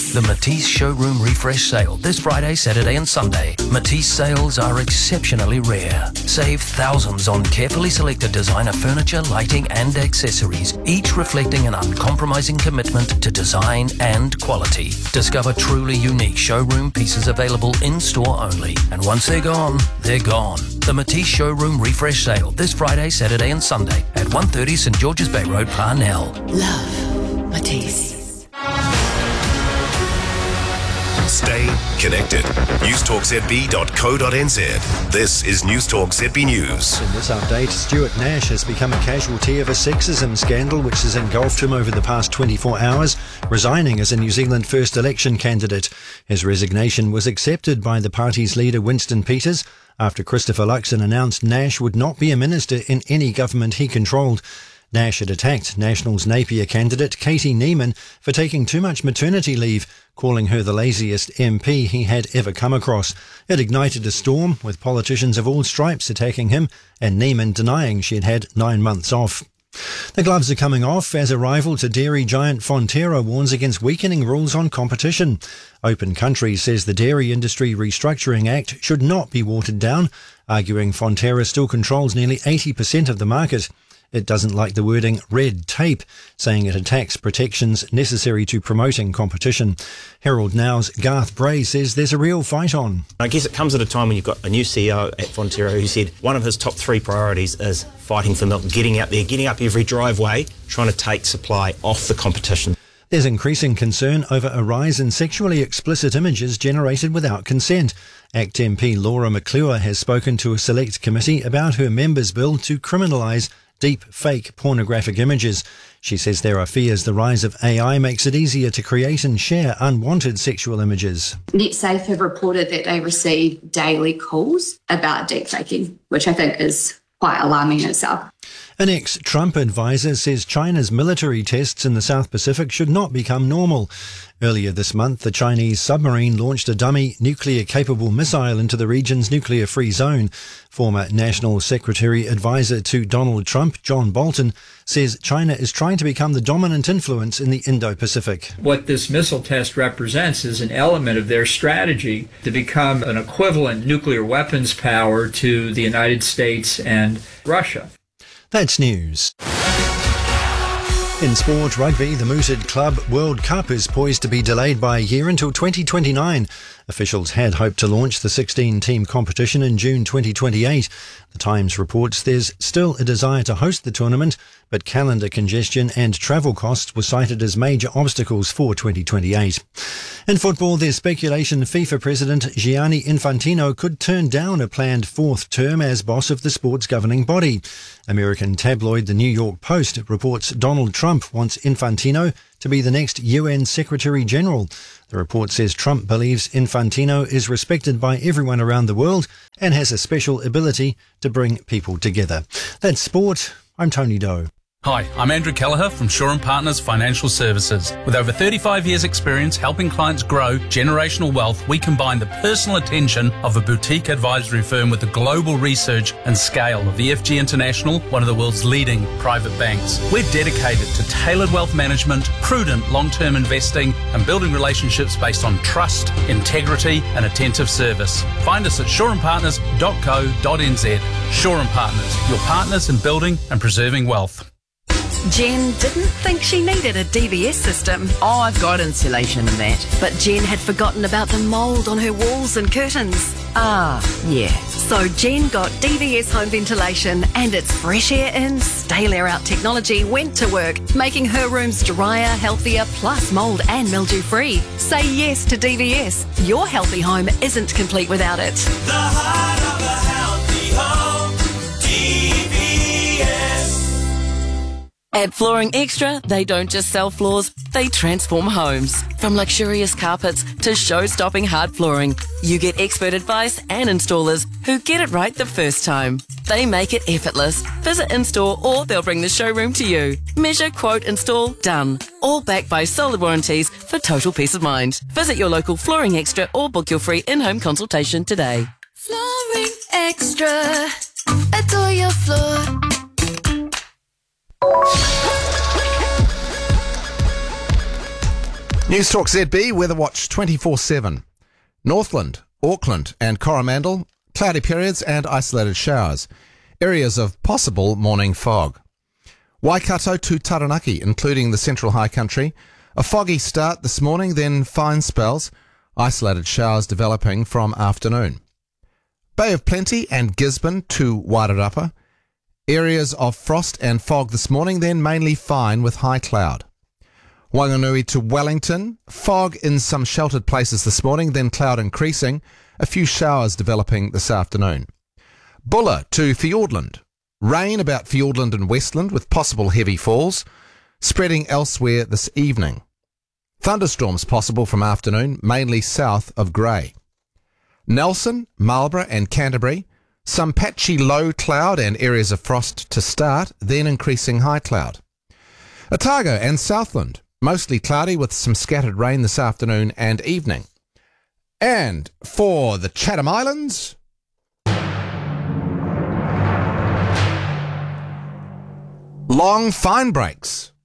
The Matisse Showroom Refresh Sale this Friday, Saturday and Sunday. Matisse sales are exceptionally rare. Save thousands on carefully selected designer furniture, lighting and accessories, each reflecting an uncompromising commitment to design and quality. Discover truly unique showroom pieces available in-store only. And once they're gone, they're gone. The Matisse Showroom Refresh Sale this Friday, Saturday and Sunday at 130 St George's Bay Road, Parnell. Love Matisse. Stay connected. newstalkzb.co.nz. This is Newstalk ZB News. In this update, Stuart Nash has become a casualty of a sexism scandal which has engulfed him over the past 24 hours, resigning as a New Zealand First election candidate. His resignation was accepted by the party's leader Winston Peters after Christopher Luxon announced Nash would not be a minister in any government he controlled. Nash had attacked National's Napier candidate Katie Neiman for taking too much maternity leave, calling her the laziest MP he had ever come across. It ignited a storm, with politicians of all stripes attacking him and Neiman denying she had had 9 months off. The gloves are coming off as a rival to dairy giant Fonterra warns against weakening rules on competition. Open Country says the Dairy Industry Restructuring Act should not be watered down, arguing Fonterra still controls nearly 80% of the market. It doesn't like the wording red tape, saying it attacks protections necessary to promoting competition. Herald Now's Garth Bray says there's a real fight on. I guess it comes at a time when you've got a new CEO at Fonterra who said one of his top 3 priorities is fighting for milk, getting out there, getting up every driveway, trying to take supply off the competition. There's increasing concern over a rise in sexually explicit images generated without consent. ACT MP Laura McClure has spoken to a select committee about her members' bill to criminalise deep, fake pornographic images. She says there are fears the rise of AI makes it easier to create and share unwanted sexual images. NetSafe have reported that they receive daily calls about deepfaking, which I think is quite alarming in itself. An ex-Trump advisor says China's military tests in the South Pacific should not become normal. Earlier this month, the Chinese submarine launched a dummy nuclear-capable missile into the region's nuclear-free zone. Former National Secretary Advisor to Donald Trump, John Bolton, says China is trying to become the dominant influence in the Indo-Pacific. What this missile test represents is an element of their strategy to become an equivalent nuclear weapons power to the United States and Russia. That's news. In sport rugby, the mooted Club World Cup is poised to be delayed by a year until 2029. Officials had hoped to launch the 16-team competition in June 2028. The Times reports there's still a desire to host the tournament, but calendar congestion and travel costs were cited as major obstacles for 2028. In football, there's speculation FIFA President Gianni Infantino could turn down a planned 4th term as boss of the sport's governing body. American tabloid The New York Post reports Donald Trump wants Infantino to be the next UN Secretary General. The report says Trump believes Infantino is respected by everyone around the world and has a special ability to bring people together. That's sport. I'm Tony Doe. Hi, I'm Andrew Kelleher from Shaw & Partners Financial Services. With over 35 years' experience helping clients grow generational wealth, we combine the personal attention of a boutique advisory firm with the global research and scale of EFG International, one of the world's leading private banks. We're dedicated to tailored wealth management, prudent long-term investing, and building relationships based on trust, integrity, and attentive service. Find us at shawandpartners.co.nz. Shaw & Partners, your partners in building and preserving wealth. Jen didn't think she needed a DVS system. Oh, I've got insulation and that. But Jen had forgotten about the mould on her walls and curtains. Ah, yeah. So Jen got DVS home ventilation, and its fresh air in, stale air out technology went to work, making her rooms drier, healthier, plus mould and mildew free. Say yes to DVS. Your healthy home isn't complete without it. The heart of a healthy home, DVS. At Flooring Extra, they don't just sell floors, they transform homes. From luxurious carpets to show-stopping hard flooring, you get expert advice and installers who get it right the first time. They make it effortless. Visit in-store or they'll bring the showroom to you. Measure, quote, install, done. All backed by solid warranties for total peace of mind. Visit your local Flooring Extra or book your free in-home consultation today. Flooring Extra. Adore your floor. News Talk ZB, Weather Watch 24/7. Northland, Auckland and Coromandel, cloudy periods and isolated showers. Areas of possible morning fog. Waikato to Taranaki, including the central high country. A foggy start this morning, then fine spells. Isolated showers developing from afternoon. Bay of Plenty and Gisborne to Wairarapa. Areas of frost and fog this morning, then mainly fine with high cloud. Wanganui to Wellington, fog in some sheltered places this morning, then cloud increasing, a few showers developing this afternoon. Bulla to Fiordland, rain about Fiordland and Westland with possible heavy falls, spreading elsewhere this evening. Thunderstorms possible from afternoon, mainly south of Grey. Nelson, Marlborough and Canterbury, some patchy low cloud and areas of frost to start, then increasing high cloud. Otago and Southland, mostly cloudy with some scattered rain this afternoon and evening. And for the Chatham Islands, long fine breaks.